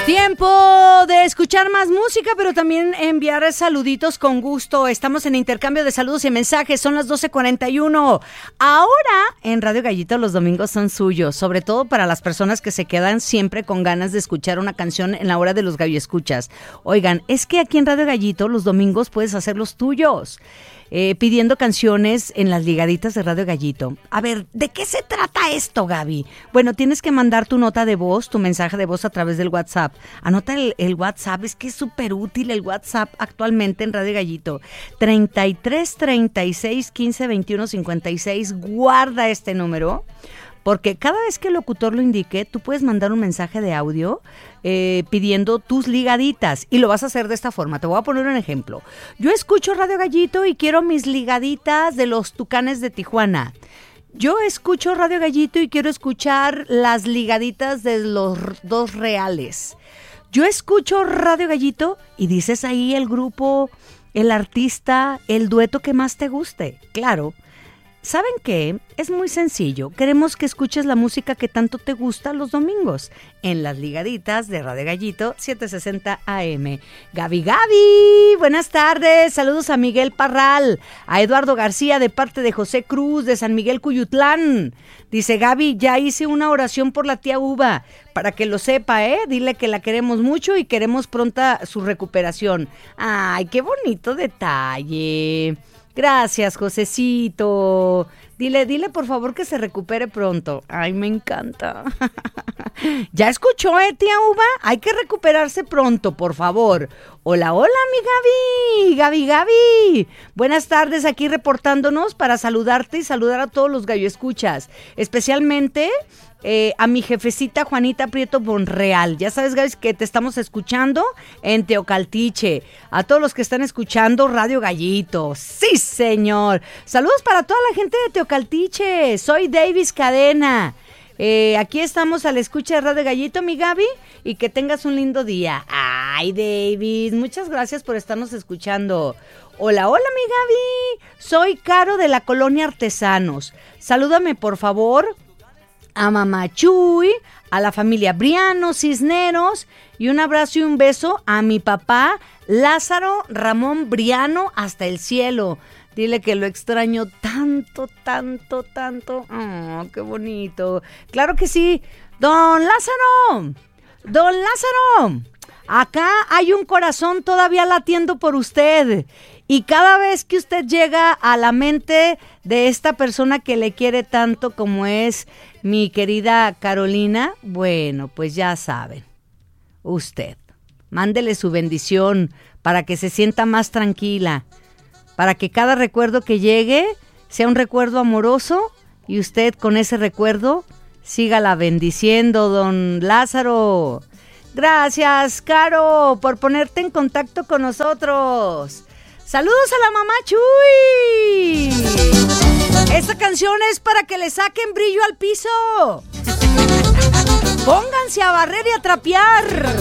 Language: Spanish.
Tiempo de escuchar más música, pero también enviar saluditos con gusto. Estamos en intercambio de saludos y mensajes. Son las 12:41. Ahora en Radio Gallito los domingos son suyos, sobre todo para las personas que se quedan siempre con ganas de escuchar una canción en la hora de los gallo escuchas. Oigan, es que aquí en Radio Gallito los domingos puedes hacer los tuyos. Pidiendo canciones en las ligaditas de Radio Gallito. A ver, ¿de qué se trata esto, Gaby? Bueno, tienes que mandar tu nota de voz, tu mensaje de voz a través del WhatsApp. Anota el WhatsApp, es que es súper útil el WhatsApp actualmente en Radio Gallito. 33 36 15 21 56. Guarda este número, porque cada vez que el locutor lo indique, tú puedes mandar un mensaje de audio pidiendo tus ligaditas, y lo vas a hacer de esta forma. Te voy a poner un ejemplo. Yo escucho Radio Gallito y quiero mis ligaditas de los Tucanes de Tijuana. Yo escucho Radio Gallito y quiero escuchar las ligaditas de los Dos Reales. Yo escucho Radio Gallito y dices ahí el grupo, el artista, el dueto que más te guste. Claro. ¿Saben qué? Es muy sencillo. Queremos que escuches la música que tanto te gusta los domingos en las ligaditas de Radio Gallito 760 AM. Gaby, buenas tardes. Saludos a Miguel Parral, a Eduardo García de parte de José Cruz de San Miguel Cuyutlán. Dice Gaby, ya hice una oración por la tía Uva, para que lo sepa, dile que la queremos mucho y queremos pronta su recuperación. Ay, qué bonito detalle. Gracias, Josecito. Dile por favor que se recupere pronto. Ay, me encanta. ¿Ya escuchó, tía Uva? Hay que recuperarse pronto, por favor. Hola, mi Gaby. Buenas tardes, aquí reportándonos para saludarte y saludar a todos los gallo escuchas. Especialmente a mi jefecita Juanita Prieto Monreal. Ya sabes, Gaby, que te estamos escuchando en Teocaltiche. A todos los que están escuchando Radio Gallito. ¡Sí, señor! Saludos para toda la gente de Teocaltiche. Soy Davis Cadena. Aquí estamos a la escucha de Radio Gallito, mi Gaby, y que tengas un lindo día. Ay, Davis, muchas gracias por estarnos escuchando. Hola, mi Gaby. Soy Caro de la Colonia Artesanos. Salúdame, por favor, a Mamá Chuy, a la familia Briano Cisneros, y un abrazo y un beso a mi papá Lázaro Ramón Briano hasta el cielo. Dile que lo extraño tanto. Oh, qué bonito. Claro que sí. Don Lázaro. Acá hay un corazón todavía latiendo por usted. Y cada vez que usted llega a la mente de esta persona que le quiere tanto como es mi querida Carolina, bueno, pues ya saben. Usted, mándele su bendición para que se sienta más tranquila, para que cada recuerdo que llegue sea un recuerdo amoroso y usted con ese recuerdo sígala bendiciendo, don Lázaro. Gracias, Caro, por ponerte en contacto con nosotros. ¡Saludos a la Mamá Chuy! Esta canción es para que le saquen brillo al piso. Pónganse a barrer y a trapear.